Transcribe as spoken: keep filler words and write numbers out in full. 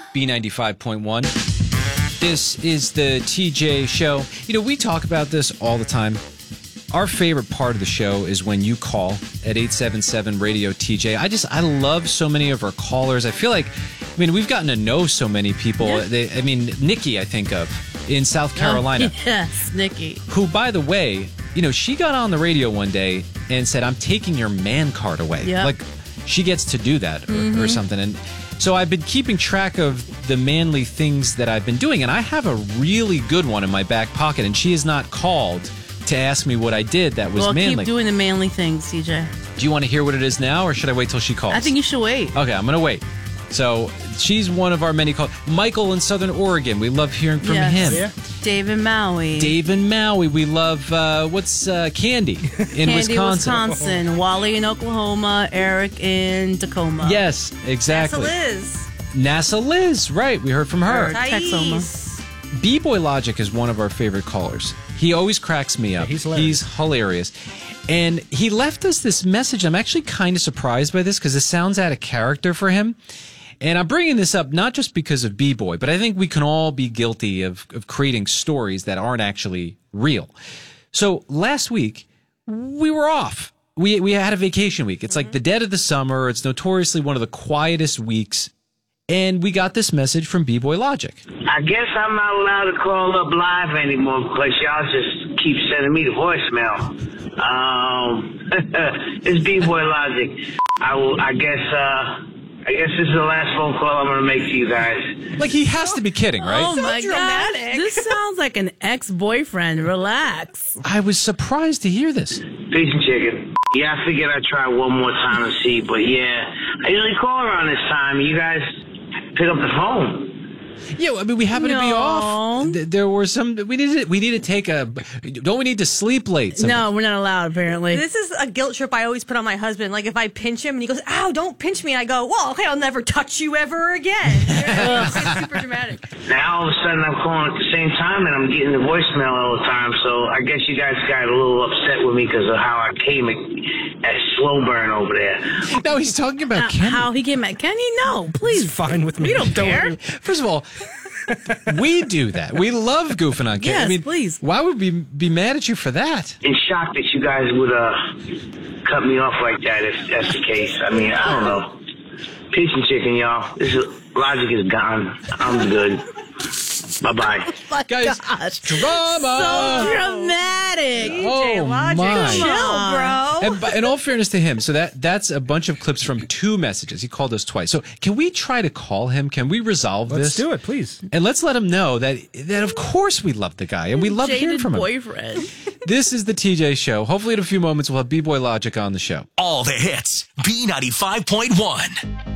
B ninety-five point one. This is the T J Show. You know, we talk about this all the time. Our favorite part of the show is when you call at eight seven seven radio T J. I just, I love so many of our callers. I feel like, I mean, we've gotten to know so many people. Yeah. They, I mean, Nikki, I think of, in South Carolina. Oh, yes, Nikki. Who, by the way, you know, she got on the radio one day and said, I'm taking your man card away. Yep. Like, she gets to do that or, Mm-hmm. or something. And so I've been keeping track of the manly things that I've been doing, and I have a really good one in my back pocket, and she has not called to ask me what I did that was well, manly. keep doing the manly things, T J. Do you want to hear what it is now, or should I wait till she calls? I think you should wait. Okay, I'm going to wait. So she's one of our many called. Michael in Southern Oregon. We love hearing from Yes. him. Yeah. Dave in Maui. Dave in Maui. We love, uh, what's uh, Candy in Candy, Wisconsin. Wisconsin. Wally in Oklahoma. Eric in Tacoma. Yes, exactly. Liz. NASA Liz, right. We heard from her. Or Texoma. B-Boy Logic is one of our favorite callers. He always cracks me up. Yeah, he's hilarious. He's hilarious. And he left us this message. I'm actually kind of surprised by this because it sounds out of character for him. And I'm bringing this up not just because of B-Boy, but I think we can all be guilty of, of creating stories that aren't actually real. So last week, we were off. We, we had a vacation week. It's like the dead of the summer. It's notoriously one of the quietest weeks. And we got this message from B-Boy Logic. I guess I'm not allowed to call up live anymore because y'all just keep sending me the voicemail. Um, it's B-Boy Logic. I will. I guess. Uh, I guess this is the last phone call I'm going to make to you guys. Like, he has to be kidding, right? Oh, my God. dramatic. This sounds like an ex-boyfriend. Relax. I was surprised to hear this. Peace and chicken. Yeah, I figured I'd try one more time to see, but yeah, I usually call around this time. You guys pick up the phone. Yeah, I mean, we happen to be No. off. Th- There were some. We need to. We need to take a. Don't we need to sleep late? Some- No, we're not allowed, apparently. This is a guilt trip I always put on my husband. Like, if I pinch him and he goes, ow, don't pinch me, I go, well, okay, I'll never touch you ever again. It's super dramatic. Now all of a sudden I'm calling at the same time and I'm getting the voicemail all the time. So I guess you guys got a little upset with me because of how I came at, at slow burn over there. No, he's talking about Uh, Kenny. How he came at Kenny? No, please. He's fine with me. We don't care. worry. First of all, we do that. We love goofing on Kenny. Yes, I mean, please. Why would we be mad at you for that? In shock that you guys would uh cut me off like that if that's the case. I mean, I don't know. Peace and chicken, y'all. This is, Logic is gone. I'm good. Bye-bye. My Guys, gosh. drama. So dramatic. Oh, my. Chill, bro. And but in all fairness to him, so that that's a bunch of clips from two messages. He called us twice. So can we try to call him? Can we resolve Let's this? do it, please. And let's let him know that that of course we love the guy and we love hearing Jaded from him. boyfriend. This is the T J Show. Hopefully in a few moments we'll have B-Boy Logic on the show. All the hits. B ninety-five point one.